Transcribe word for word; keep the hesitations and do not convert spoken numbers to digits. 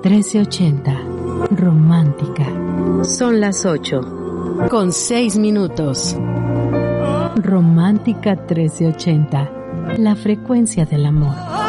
trece ochenta. Romántica. Son las ocho. Con seis minutos. Romántica trece ochenta. La frecuencia del amor.